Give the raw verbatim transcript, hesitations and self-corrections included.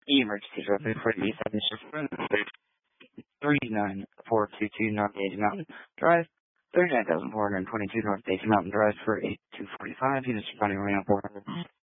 Emergency traffic for the East Side three nine four two two North Daisy Mountain Drive, thirty-nine thousand four hundred twenty-two North Daisy Mountain Drive for eight two forty-five. Units responding right now.